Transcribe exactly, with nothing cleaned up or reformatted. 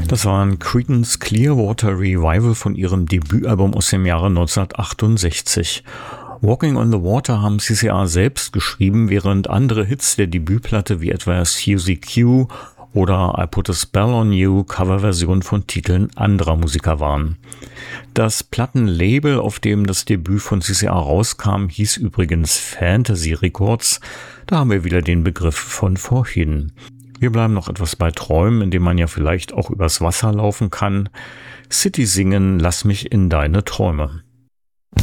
Das war ein Creedence Clearwater Revival von ihrem Debütalbum aus dem Jahre neunzehnhundertachtundsechzig. Walking on the Water haben C C R selbst geschrieben, während andere Hits der Debütplatte wie etwa Suzy Q oder I Put a Spell on You Coverversionen von Titeln anderer Musiker waren. Das Plattenlabel, auf dem das Debüt von C C R rauskam, hieß übrigens Fantasy Records. Da haben wir wieder den Begriff von vorhin. Wir bleiben noch etwas bei Träumen, in dem man ja vielleicht auch übers Wasser laufen kann. City singen, lass mich in deine Träume.